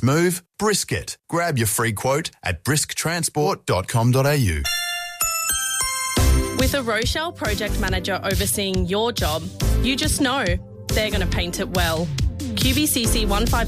Next move, Brisket. Grab your free quote at brisktransport.com.au. With a Rochelle project manager overseeing your job, you just know they're going to paint it well. QBCC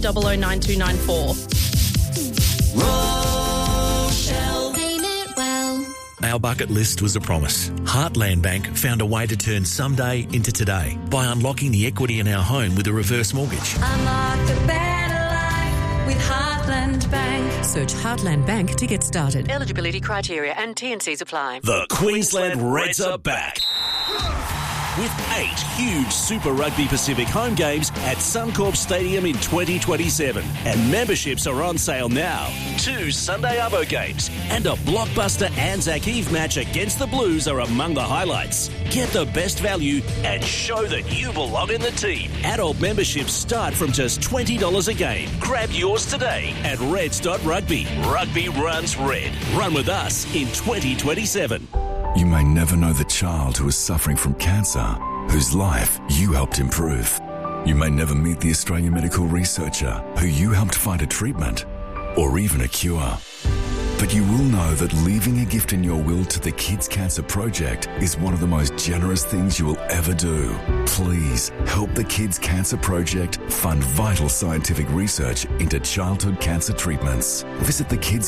15009294. Rochelle, paint it well. Our bucket list was a promise. Heartland Bank found a way to turn someday into today by unlocking the equity in our home with a reverse mortgage. Unlock a better life with Heartland Bank. Search Heartland Bank to get started. Eligibility criteria and T&Cs apply. The Queensland Reds are back. With 8 huge Super Rugby Pacific home games at Suncorp Stadium in 2027. And memberships are on sale now. 2 Sunday Arvo games and a blockbuster Anzac Eve match against the Blues are among the highlights. Get the best value and show that you belong in the team. Adult memberships start from just $20 a game. Grab yours today at reds.rugby. Rugby runs red. Run with us in 2027. You may never know the child who is suffering from cancer, whose life you helped improve. You may never meet the Australian medical researcher who you helped find a treatment or even a cure. But you will know that leaving a gift in your will to the Kids Cancer Project is one of the most generous things you will ever do. Please help the Kids Cancer Project fund vital scientific research into childhood cancer treatments. Visit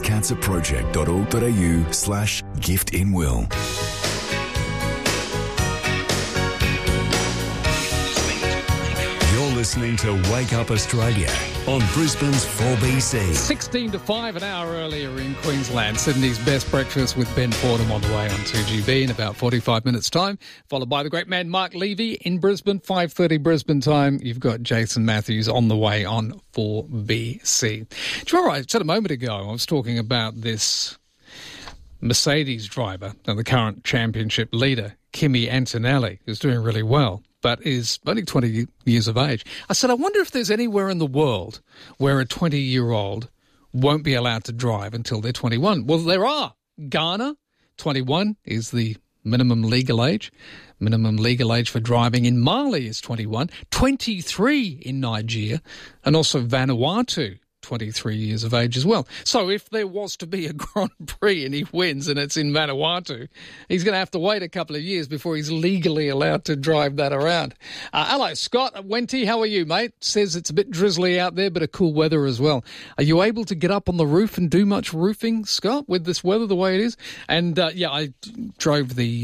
thekidscancerproject.org.au/giftinwill. Listening to Wake Up Australia on Brisbane's 4BC. 16 to 5 an hour earlier in Queensland. Sydney's Best Breakfast with Ben Fordham on the way on 2GB in about 45 minutes' time, followed by the great man Mark Levy in Brisbane, 5:30 Brisbane time. You've got Jason Matthews on the way on 4BC. Do you remember I said a moment ago, I was talking about this Mercedes driver, the current championship leader, Kimi Antonelli, who's doing really well, but is only 20 years of age. I said, I wonder if there's anywhere in the world where a 20-year-old won't be allowed to drive until they're 21. Well, there are. Ghana, 21 is the minimum legal age. Minimum legal age for driving in Mali is 21, 23 in Nigeria, and also Vanuatu, 23 years of age as well. So if there was to be a Grand Prix and he wins and it's in Vanuatu, he's going to have to wait a couple of years before he's legally allowed to drive that around. Hello, Scott Wenty, how are you, mate? Says it's a bit drizzly out there, but a cool weather as well. Are you able to get up on the roof and do much roofing, Scott, with this weather the way it is? And I drove the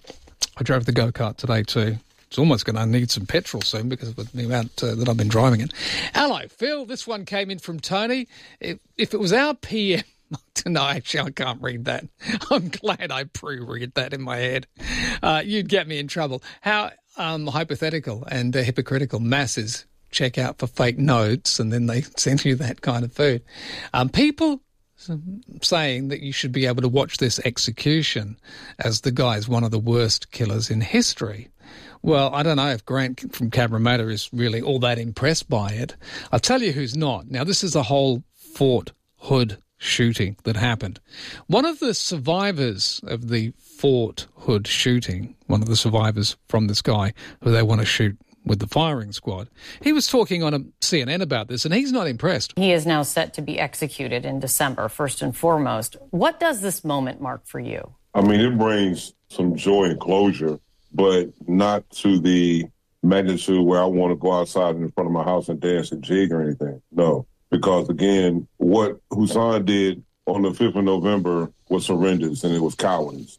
go-kart today too. It's almost going to need some petrol soon because of the amount that I've been driving it. Hello, Phil. This one came in from Tony. If it was our PM... No, actually, I can't read that. I'm glad I pre-read that in my head. You'd get me in trouble. How hypothetical and hypocritical masses check out for fake notes and then they send you that kind of food. People saying that you should be able to watch this execution as the guy is one of the worst killers in history. Well, I don't know if Grant from Cabramatta is really all that impressed by it. I'll tell you who's not. Now, this is the whole Fort Hood shooting that happened. One of the survivors of the Fort Hood shooting, one of the survivors from this guy who they want to shoot with the firing squad, he was talking on a CNN about this, and he's not impressed. He is now set to be executed in December, first and foremost. What does this moment mark for you? I mean, it brings some joy and closure, but not to the magnitude where I want to go outside in front of my house and dance and jig or anything. No, because, again, what Hussein did on the 5th of November was horrendous, and it was cowardice.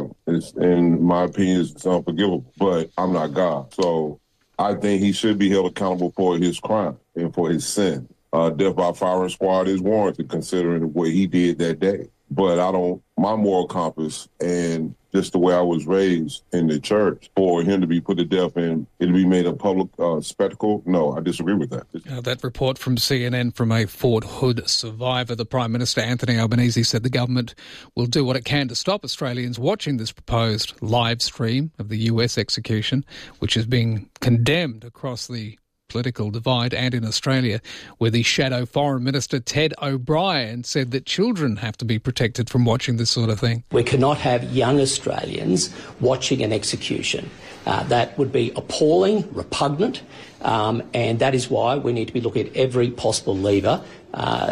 In my opinion, it's unforgivable, but I'm not God. So I think he should be held accountable for his crime and for his sin. Death by firing squad is warranted considering what he did that day. But my moral compass and just the way I was raised in the church, for him to be put to death and it to be made a public spectacle, no, I disagree with that. That report from CNN from a Fort Hood survivor. The Prime Minister, Anthony Albanese, said the government will do what it can to stop Australians watching this proposed live stream of the US execution, which is being condemned across the political divide and in Australia, where the shadow Foreign Minister Ted O'Brien said that children have to be protected from watching this sort of thing. We cannot have young Australians watching an execution. That would be appalling, repugnant, and that is why we need to be looking at every possible lever